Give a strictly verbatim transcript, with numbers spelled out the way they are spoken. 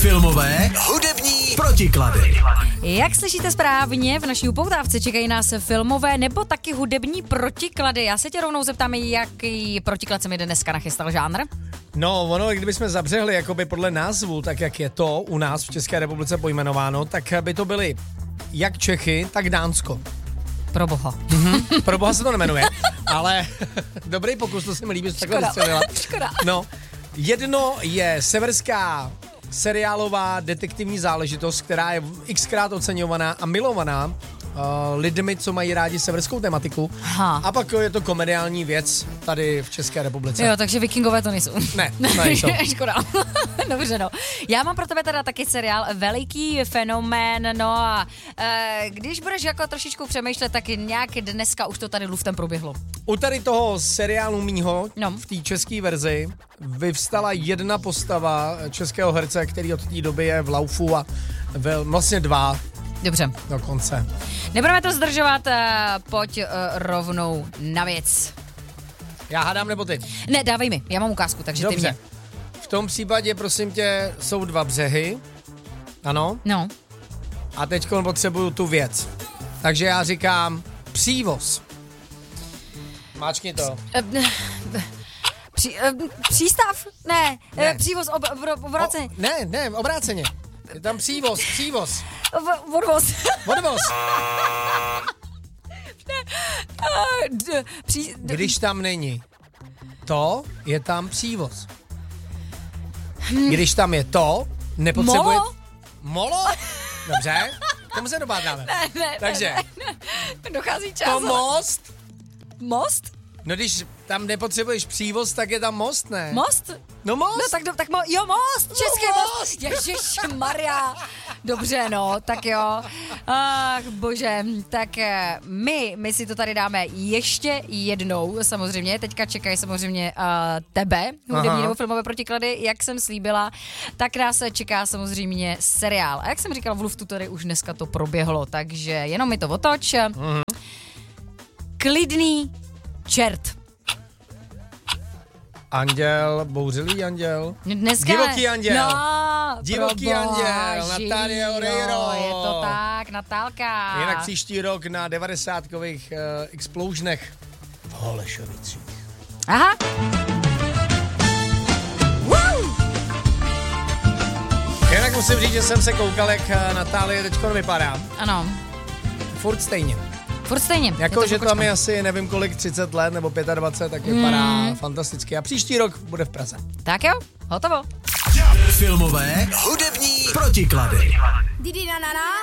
Filmové, hudební protiklady. Jak slyšíte správně, v naší upoutávce čekají nás filmové nebo taky hudební protiklady. Já se tě rovnou zeptám, jaký protiklad se mi dneska nachystal žánr? No, ono, kdybychom zabřehli jakoby podle názvu, tak jak je to u nás v České republice pojmenováno, tak by to byly jak Čechy, tak Dánsko. Pro boha. Mhm, pro boha se to nemenuje, ale dobrý pokus, to se mi líbí, že takhle vystřelila. Škoda. No, jedno je severská seriálová detektivní záležitost, která je xkrát oceňovaná a milovaná uh, lidmi, co mají rádi severskou tematiku. Aha. A pak je to komediální věc tady v České republice. Jo, takže vikingové to nejsou. Ne, nejsou. Škoda. Dobře, no. Já mám pro tebe teda taky seriál Veliký fenomén, no a e, když budeš jako trošičku přemýšlet, tak nějak dneska už to tady luftem proběhlo. U tady toho seriálu mýho, No. v té české verzi, vyvstala jedna postava českého herce, který od té doby je v laufu a byl vlastně dva Dobře. dokonce. Nebudeme to zdržovat, e, pojď e, rovnou na věc. Já hádám nebo ty? Ne, dávej mi, já mám ukázku, takže ty Dobře. mě. V tom případě, prosím tě, jsou dva břehy. Ano. No. A teď potřebuju tu věc. Takže já říkám přívoz. Máčkni to. Pří, e, přístav? Ne, Ne. E, přívoz, ob, ob, obráceně. O, ne, ne, obráceně. Je tam přívoz, přívoz. V, odvoz. Odvoz. A, d, pří, d, Když tam není to, je tam přívoz. Když tam je to, nepotřebuje... Molo? Molo? Dobře, tomu se dobádáme. Ne, ne, Takže, ne, ne. Dochází čas. to most, Most? no když tam nepotřebuješ přívoz, tak je tam most, ne? Most? No most. No tak, do, tak mo, jo, most, český No, most. most. Ježišmarja. Dobře, no, tak jo. Ach, bože, tak eh, my, my si to tady dáme ještě jednou, samozřejmě. Teďka čekají samozřejmě uh, tebe, hudební Aha. nebo filmové protiklady, jak jsem slíbila. Tak nás čeká samozřejmě seriál. A jak jsem říkala, v luftu tady už dneska to proběhlo, takže jenom mi to otoč. Mhm. Klidný čert. Anděl, bouřilý anděl. Dneska... Divoký anděl. No, Divoký proboha, anděl, živý, Natalia Oreiro. jo, je to tak, Natálka. Jinak příští rok na devadesátkových uh, explosionech v Holešovicích. Aha. Jinak musím říct, že jsem se koukal, jak uh, Natálie teďko vypadá. Ano, Furt stejně. furt stejně. Jako, Je to že kokočka. tam je asi, nevím kolik, třicet let nebo dvacet pět, tak vypadá mm. fantasticky. A příští rok bude v Praze. Tak jo, hotovo. Filmové, hudební protiklady. Didi na na na.